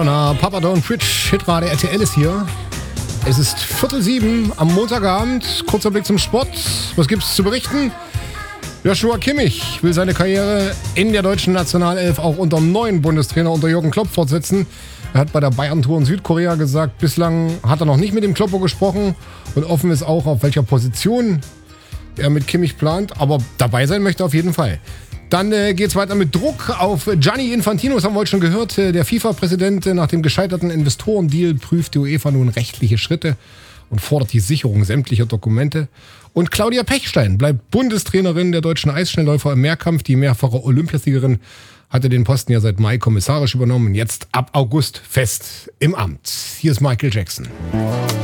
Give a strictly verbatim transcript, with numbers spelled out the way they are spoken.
Na, Papa Don't Preach, Hitrate R T L ist hier. Es ist Viertel sieben am Montagabend. Kurzer Blick zum Sport. Was gibt's zu berichten? Joshua Kimmich will seine Karriere in der deutschen Nationalelf auch unter dem neuen Bundestrainer, unter Jürgen Klopp, fortsetzen. Er hat bei der Bayern-Tour in Südkorea gesagt, bislang hat er noch nicht mit dem Kloppo gesprochen und offen ist auch, auf welcher Position er mit Kimmich plant. Aber dabei sein möchte er auf jeden Fall. Dann äh, geht's weiter mit Druck auf Gianni Infantino, das haben wir heute schon gehört. Der FIFA-Präsident äh, nach dem gescheiterten Investorendeal prüft die UEFA nun rechtliche Schritte und fordert die Sicherung sämtlicher Dokumente. Und Claudia Pechstein bleibt Bundestrainerin der deutschen Eisschnellläufer im Mehrkampf. Die mehrfache Olympiasiegerin hatte den Posten ja seit Mai kommissarisch übernommen und jetzt ab August fest im Amt. Hier ist Michael Jackson.